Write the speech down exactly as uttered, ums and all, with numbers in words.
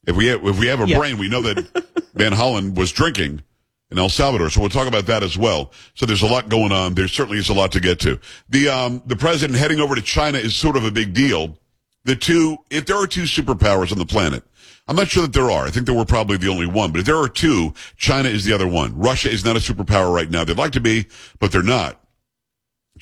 If we have, if we have a Yeah. brain, we know that Van Hollen was drinking in El Salvador. So we'll talk about that as well. So there's a lot going on. There certainly is a lot to get to. The um, the president heading over to China is sort of a big deal. The two, if there are two superpowers on the planet, I'm not sure that there are. I think that we're probably the only one. But if there are two, China is the other one. Russia is not a superpower right now. They'd like to be, but they're not.